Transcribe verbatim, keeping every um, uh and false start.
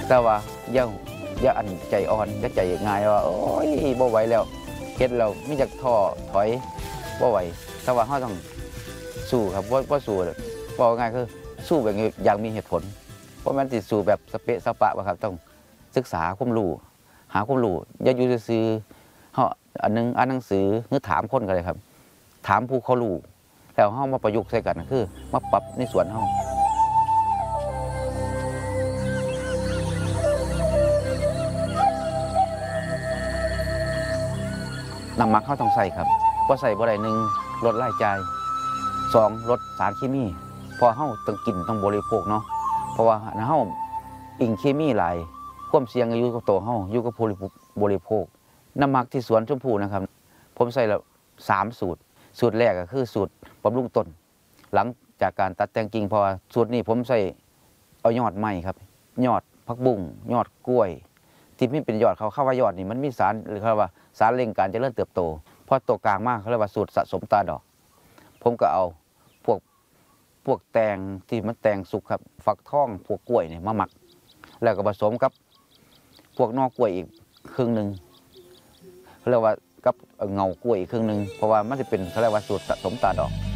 แต่ว่าอย่าอย่าอันใจอ่อนอย่าใจง่ายว่าโอ้ยบ่ไหวแล้วเฮ็ดแล้วมีจักท้อถอยบ่ไหวแต่ว่าเฮาต้องสู้ครับบ่บ่สู้บ่ง่ายคือสู้แบบอย่างมีเหตุผลเพราะมันสิสู้แบบสเปะสปะบ่ครับต้องศึกษาความรู้หาความรู้อย่าอยู่ซื่อๆเฮาอันนึงอ่านหนังสือหรือถามคนก็ได้ครับถามผู้เขารู้แล้วเฮามาประยุกต์ใส่กันคือมาปรับในส่วนเฮาน้ำหมักเขาต้องใส่ครับพอใส่บ่ได้หนึ่งลดรายจ่ายสองลดสารเคมีพอเฮาต้องกินต้องบริโภคเนาะเพราะว่าเฮาอิงเคมีหลายความเสี่ยงอายุกับตัวเฮาอยู่กับผู้บริโภคน้ำหมักที่สวนชมพู่นะครับผมใส่แล้วสามสูตรสูตรแรกก็คือสูตรบำรุงต้นหลังจากการตัดแต่งกิ่งเพราะว่าสูตรนี้ผมใส่เอายอดไม้ครับยอดผักบุ้งยอดกล้วยที่ไม่เป็นยอดเขาเข้าว่ายอดนี่มันมีสารหรือเขาว่าสารเร่งการเจริญเติบโตพอโตกลางมากเขาเรียกว่าสูตรสะสมตาดอกผมก็เอาพวกพวกแตงที่มันแตงสุกครับฟักทองพวกกล้วยเนี่ยมาหมักแล้วก็ผสมกับพวกนอกกล้วยอีกครึ่งหนึ่งเขาเรียกว่ากับเงากล้วยอีกครึ่งหนึ่งเพราะว่ามันจะเป็นเขาเรียกว่าสูตรสะสมตาดอก